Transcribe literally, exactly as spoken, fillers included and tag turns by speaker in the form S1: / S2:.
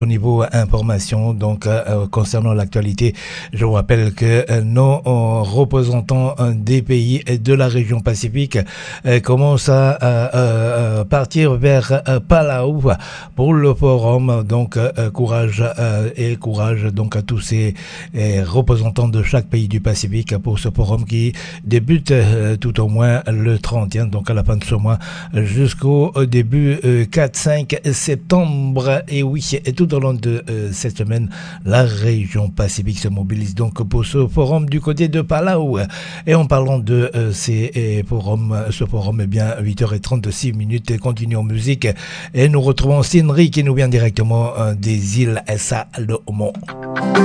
S1: Au niveau information, donc euh, concernant l'actualité, je vous rappelle que euh, nos euh, représentants euh, des pays de la région Pacifique euh, commencent à euh, euh, partir vers euh, Palau pour le forum. Donc euh, courage euh, et courage donc à tous ces euh, représentants de chaque pays du Pacifique pour ce forum qui débute euh, tout au moins le trente, donc à la fin de ce mois jusqu'au début euh, quatre cinq septembre. Et oui, et tout au long de euh, cette semaine, la région Pacifique se mobilise donc pour ce forum du côté de Palau. Et en parlant de euh, ces euh, forums, ce forum, eh bien, huit heures trente-six minutes, continue en musique. Et nous retrouvons Sinri qui nous vient directement euh, des îles Salomon.